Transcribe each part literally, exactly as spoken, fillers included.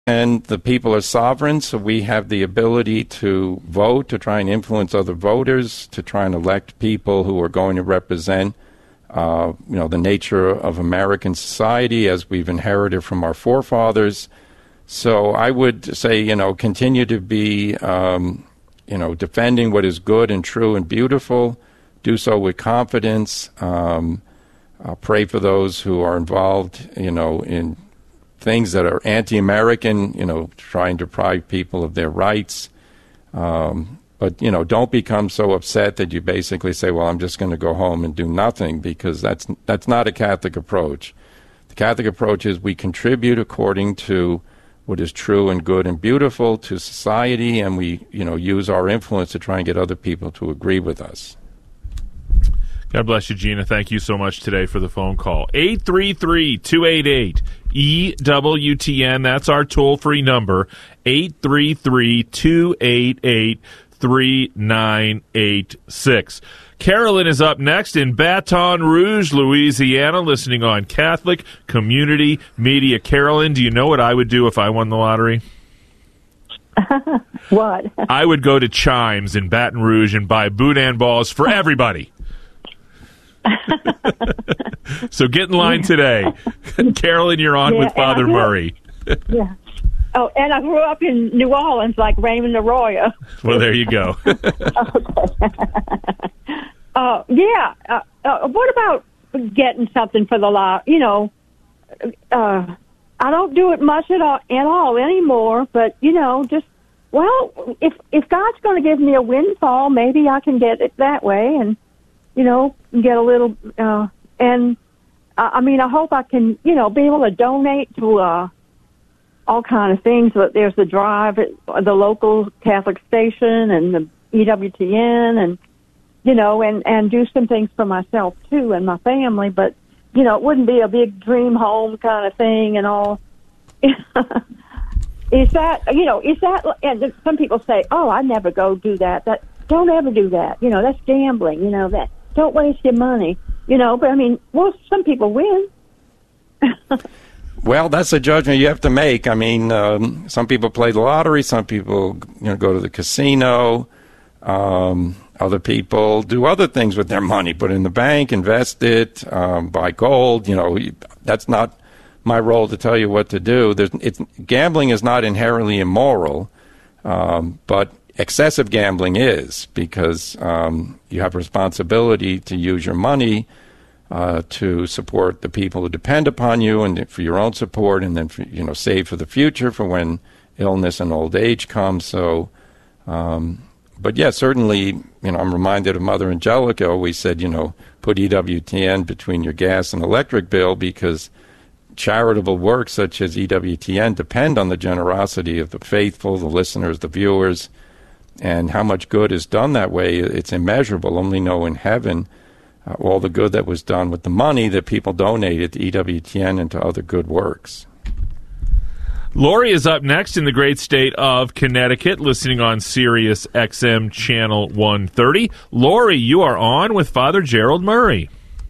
And the people are sovereign, so we have the ability to vote, to try and influence other voters, to try and elect people who are going to represent, uh, you know, the nature of American society as we've inherited from our forefathers. So I would say, you know, continue to be, um, you know, defending what is good and true and beautiful. Do so with confidence. Um, uh, pray for those who are involved, you know, in things that are anti-American, you know, trying to deprive people of their rights. Um, but, you know, don't become so upset that you basically say, well, I'm just going to go home and do nothing, because that's that's not a Catholic approach. The Catholic approach is we contribute according to what is true and good and beautiful to society, and we, you know, use our influence to try and get other people to agree with us. God bless you, Gina. Thank you so much today for the phone call. eight three three, two eight eight, E W T N. That's our toll-free number, eight three three, two eight eight, three nine eight six. Carolyn is up next in Baton Rouge, Louisiana, listening on Catholic Community Media. Carolyn, do you know what I would do if I won the lottery? What? I would go to Chimes in Baton Rouge and buy boudin balls for everybody. So get in line today. Carolyn, you're on yeah, with Father Murray. Yeah. Oh, and I grew up in New Orleans like Raymond Arroyo. Well, there you go. Okay. uh, yeah. Uh, uh, what about getting something for the law? You know, uh, I don't do it much at all, at all anymore, but, you know, just, well, if, if God's going to give me a windfall, maybe I can get it that way and, you know, get a little, uh, and uh, I mean, I hope I can, you know, be able to donate to uh, all kind of things. But there's the drive at the local Catholic station and the E W T N, and you know, and and do some things for myself too and my family. But you know, it wouldn't be a big dream home kind of thing and all. Is that, you know, is that? And some people say, "Oh, I never go do that." That don't ever do that. You know, that's gambling. You know that. Don't waste your money, you know. But I mean, well, some people win. Well, that's a judgment you have to make. I mean, um, some people play the lottery. Some people, you know, go to the casino. Um, other people do other things with their money, put it in the bank, invest it, um, buy gold. You know, that's not my role to tell you what to do. There's, it's, gambling is not inherently immoral, um, but excessive gambling is, because um, you have a responsibility to use your money uh, to support the people who depend upon you, and for your own support, and then for, you know, save for the future for when illness and old age comes. So, um, but yeah, certainly, you know, I'm reminded of Mother Angelica always said, you know, put E W T N between your gas and electric bill, because charitable work such as E W T N depend on the generosity of the faithful, the listeners, the viewers. And how much good is done that way, it's immeasurable. Only know in heaven uh, all the good that was done with the money that people donated to E W T N and to other good works. Lori is up next in the great state of Connecticut, listening on Sirius X M Channel one thirty. Lori, you are on with Father Gerald Murray.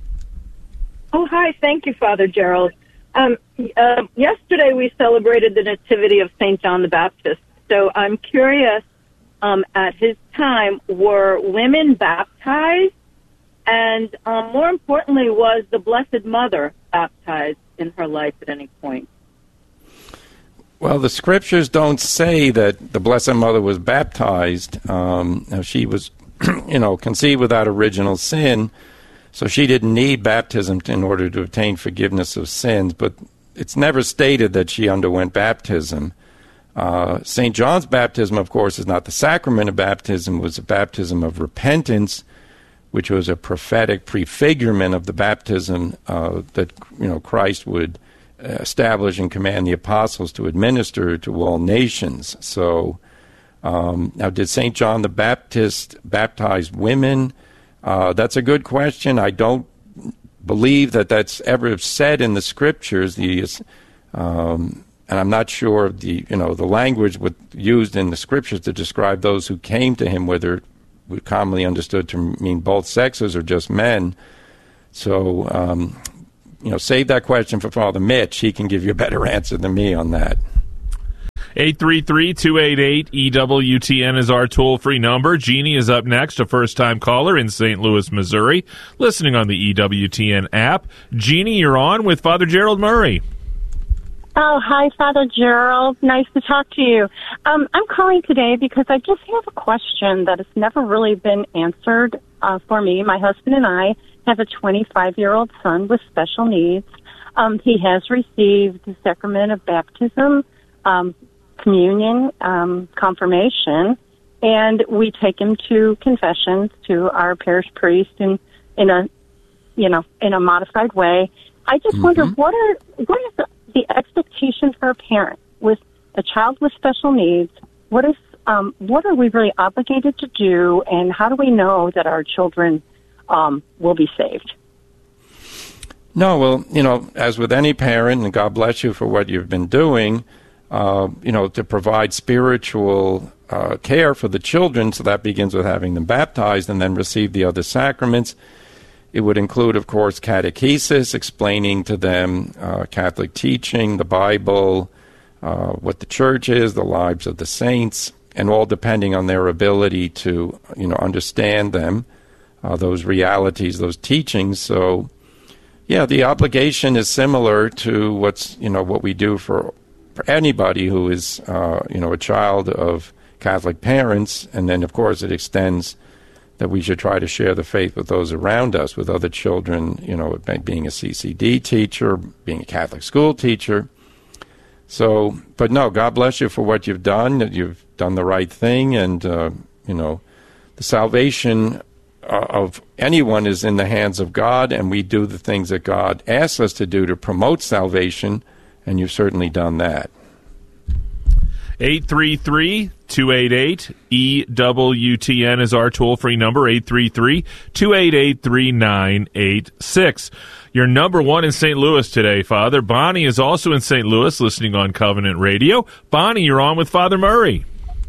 Oh, hi. Thank you, Father Gerald. Um, uh, yesterday we celebrated the Nativity of Saint John the Baptist. So I'm curious, Um, at his time, were women baptized? And um, more importantly, was the Blessed Mother baptized in her life at any point? Well, the scriptures don't say that the Blessed Mother was baptized. Um, she was, you know, conceived without original sin, so she didn't need baptism in order to obtain forgiveness of sins. But it's never stated that she underwent baptism. Uh, Saint John's baptism, of course, is not the sacrament of baptism. It was a baptism of repentance, which was a prophetic prefigurement of the baptism uh, that, you know, Christ would establish and command the apostles to administer to all nations. So, um, now, did Saint John the Baptist baptize women? Uh, that's a good question. I don't believe that that's ever said in the scriptures. The um, And I'm not sure of the, you know, the language with, used in the scriptures to describe those who came to him, whether it was commonly understood to mean both sexes or just men. So, um, you know, save that question for Father Mitch. He can give you a better answer than me on that. eight three three, two eight eight, E W T N is our toll-free number. Jeannie is up next, a first-time caller in Saint Louis, Missouri, listening on the E W T N app. Jeannie, you're on with Father Gerald Murray. Oh, hi, Father Gerald. Nice to talk to you. Um, I'm calling today because I just have a question that has never really been answered uh, for me. My husband and I have a twenty-five-year-old son with special needs. Um, he has received the sacrament of baptism, um, communion, um, confirmation, and we take him to confessions to our parish priest in, in a, you know, in a modified way. I just mm-hmm. wonder what are what is the the expectation for a parent with a child with special needs? What is um, what are we really obligated to do, and how do we know that our children um, will be saved? No, well, you know, as with any parent, and God bless you for what you've been doing, uh, you know, to provide spiritual uh, care for the children, so that begins with having them baptized and then receive the other sacraments. It would include, of course, catechesis, explaining to them uh, Catholic teaching, the Bible, uh, what the church is, the lives of the saints, and all depending on their ability to, you know, understand them, uh, those realities, those teachings. So, yeah, the obligation is similar to what's, you know, what we do for, for anybody who is, uh, you know, a child of Catholic parents, and then, of course, it extends that we should try to share the faith with those around us, with other children, you know, being a C C D teacher, being a Catholic school teacher. So, but no, God bless you for what you've done. You've done the right thing, and, uh, you know, the salvation uh, of anyone is in the hands of God, and we do the things that God asks us to do to promote salvation, and you've certainly done that. eight three three, two eight eight, E W T N is our toll-free number, eight three three, two eight eight, three nine eight six. You're number one in Saint Louis today, Father. Bonnie is also in Saint Louis, listening on Covenant Radio. Bonnie, you're on with Father Murray.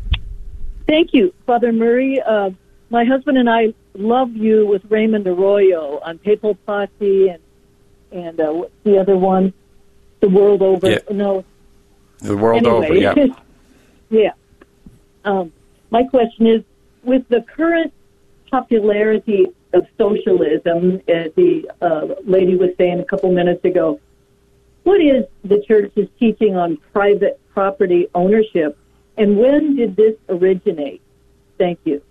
Thank you, Father Murray. Uh, my husband and I love you with Raymond Arroyo on Papal Posse and, and uh, what's the other one? The World Over. Yeah. No. The World anyway. Over, yeah. Yeah. Um, my question is, with the current popularity of socialism, as the uh, lady was saying a couple minutes ago, what is the Church's teaching on private property ownership, and when did this originate? Thank you.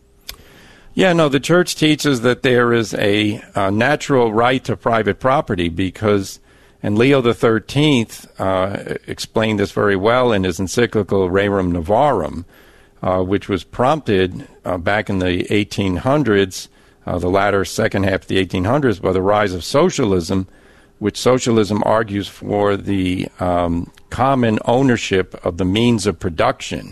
Yeah, no, the Church teaches that there is a, a natural right to private property because... And Leo the thirteenth uh, explained this very well in his encyclical Rerum Novarum, uh, which was prompted uh, back in the eighteen hundreds, uh, the latter second half of the eighteen hundreds, by the rise of socialism, which socialism argues for the um, common ownership of the means of production.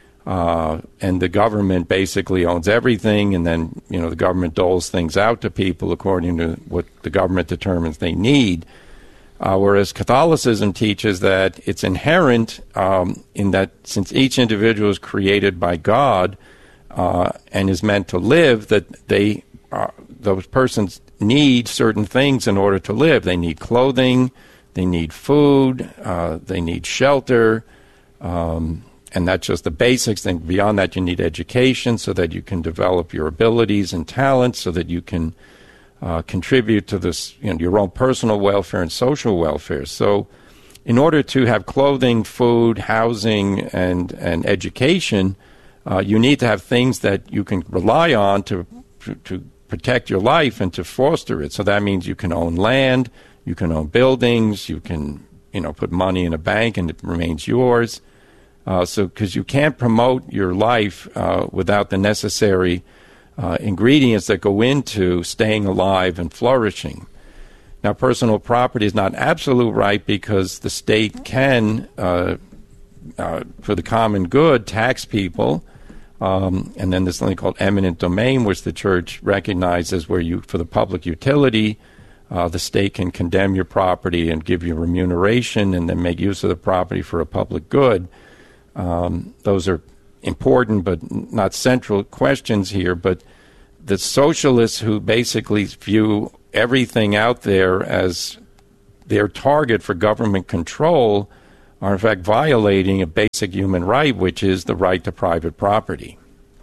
Uh, and the government basically owns everything, and then, you know, the government doles things out to people according to what the government determines they need. Uh, whereas Catholicism teaches that it's inherent um, in that since each individual is created by God uh, and is meant to live, that they uh, those persons need certain things in order to live. They need clothing, they need food, uh, they need shelter, um, and that's just the basics. And beyond that, you need education so that you can develop your abilities and talents, so that you can Uh, contribute to this, you know, your own personal welfare and social welfare. So in order to have clothing, food, housing, and, and education, uh, you need to have things that you can rely on to, to to protect your life and to foster it. So that means you can own land, you can own buildings, you can, you know, put money in a bank and it remains yours. Uh, so because you can't promote your life uh, without the necessary Uh, ingredients that go into staying alive and flourishing. Now, personal property is not absolute right because the state can, uh, uh, for the common good, tax people. Um, and then there's something called eminent domain, which the Church recognizes where you, for the public utility, uh, the state can condemn your property and give you remuneration and then make use of the property for a public good. Um, those are important but not central questions here, but the socialists who basically view everything out there as their target for government control are in fact violating a basic human right, which is the right to private property.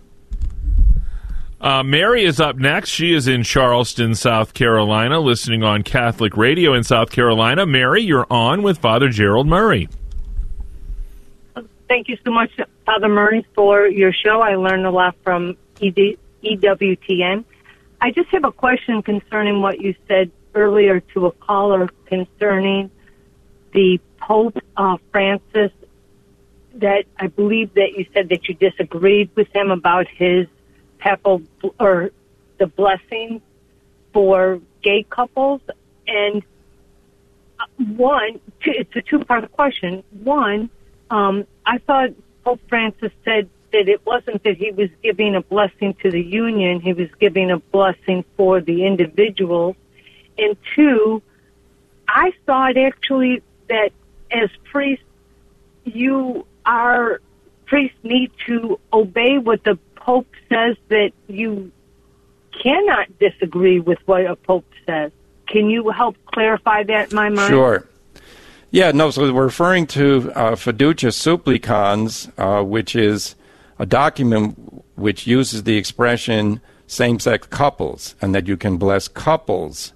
Uh, Mary is up next. She is in Charleston, South Carolina, listening on Catholic Radio in South Carolina. Mary, you're on with Father Gerald Murray. Thank you so much, Father Murray, for your show. I learned a lot from E W T N. I just have a question concerning what you said earlier to a caller concerning the Pope uh, Francis, that I believe that you said that you disagreed with him about his papal or the blessing for gay couples. And one, it's a two-part question. One, um, I thought Pope Francis said that it wasn't that he was giving a blessing to the union, he was giving a blessing for the individuals. And two, I thought actually that as priests, you are, priests need to obey what the Pope says, that you cannot disagree with what a Pope says. Can you help clarify that in my mind? Sure. Yeah, no, so we're referring to uh, Fiducia Supplicans, uh, which is a document which uses the expression same-sex couples, and that you can bless couples.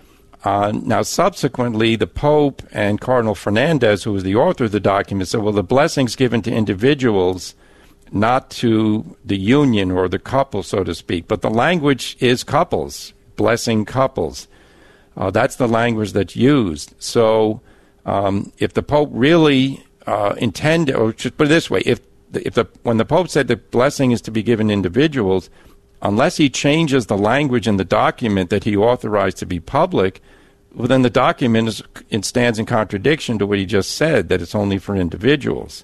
Uh, now, subsequently, the Pope and Cardinal Fernandez, who was the author of the document, said, well, the blessing's given to individuals, not to the union or the couple, so to speak. But the language is couples, blessing couples. Uh, that's the language that's used. So um, if the Pope really uh, intended, or just put it this way, if the, if the when the Pope said the blessing is to be given to individuals, unless he changes the language in the document that he authorized to be public, well, then the document is, it stands in contradiction to what he just said, that it's only for individuals.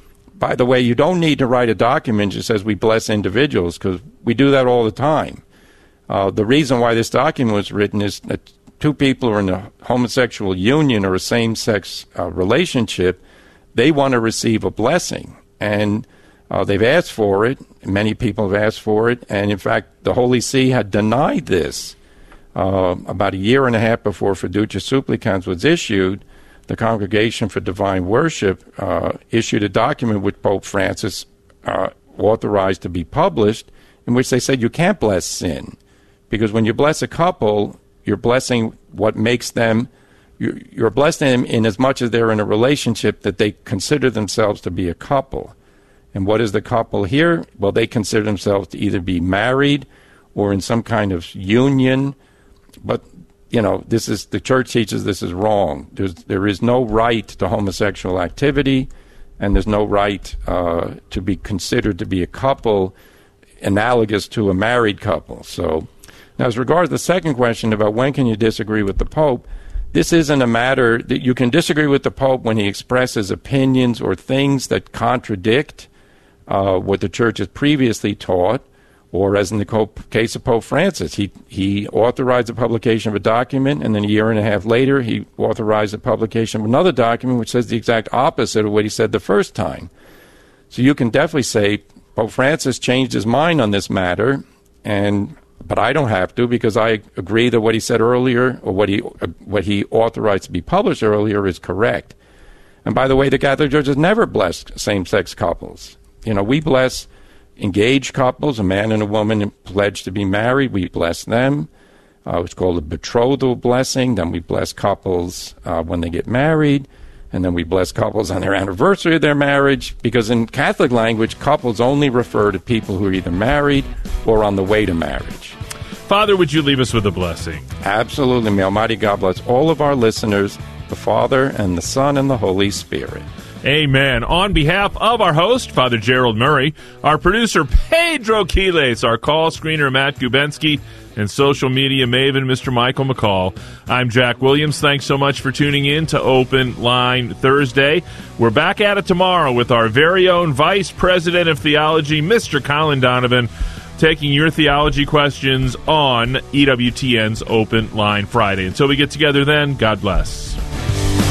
By the way, you don't need to write a document that says we bless individuals, because we do that all the time. Uh, the reason why this document was written is that two people who are in a homosexual union or a same-sex uh, relationship, they want to receive a blessing. And uh, they've asked for it. Many people have asked for it. And, in fact, the Holy See had denied this uh, about a year and a half before Fiducia Supplicans was issued. The Congregation for Divine Worship uh, issued a document which Pope Francis uh, authorized to be published, in which they said you can't bless sin. Because when you bless a couple, you're blessing what makes them, you're, you're blessing them in as much as they're in a relationship that they consider themselves to be a couple. And what is the couple here? Well, they consider themselves to either be married or in some kind of union. But, you know, this is, the church teaches this is wrong. There's, there is no right to homosexual activity, and there's no right uh, to be considered to be a couple analogous to a married couple. So, now, as regards the second question about when can you disagree with the Pope, this isn't a matter that you can disagree with the Pope when he expresses opinions or things that contradict uh, what the Church has previously taught, or as in the case of Pope Francis, he, he authorized the publication of a document, and then a year and a half later, he authorized the publication of another document which says the exact opposite of what he said the first time. So you can definitely say Pope Francis changed his mind on this matter, and but I don't have to, because I agree that what he said earlier, or what he uh, what he authorized to be published earlier, is correct. And by the way, the Catholic Church has never blessed same-sex couples. You know, we bless engaged couples, a man and a woman pledged to be married. We bless them. Uh, it's called a betrothal blessing. Then we bless couples uh, when they get married. And then we bless couples on their anniversary of their marriage, because in Catholic language, couples only refer to people who are either married or on the way to marriage. Father, would you leave us with a blessing? Absolutely. May Almighty God bless all of our listeners, the Father and the Son and the Holy Spirit. Amen. On behalf of our host, Father Gerald Murray, our producer, Pedro Quiles, our call screener, Matt Gubensky, and social media maven, Mister Michael McCall, I'm Jack Williams. Thanks so much for tuning in to Open Line Thursday. We're back at it tomorrow with our very own Vice President of Theology, Mister Colin Donovan, taking your theology questions on E W T N's Open Line Friday. Until we get together then, God bless.